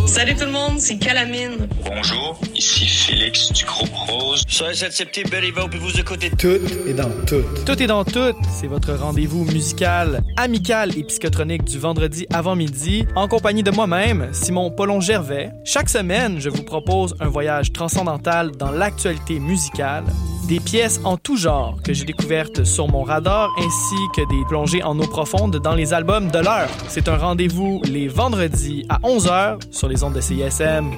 Salut tout le monde, c'est Calamine. Bonjour, ici Félix du groupe Rose. Soyez cette Beliveau, puis vous écoutez Tout est dans tout. Tout est dans tout, c'est votre rendez-vous musical, amical et psychotronique du vendredi avant midi, en compagnie de moi-même, Simon Paulon-Gervais. Chaque semaine, je vous propose un voyage transcendantal dans l'actualité musicale, des pièces en tout genre que j'ai découvertes sur mon radar, ainsi que des plongées en eau profonde dans les albums de l'heure. C'est un rendez-vous les vendredis à 11h sur les ondes de CISM.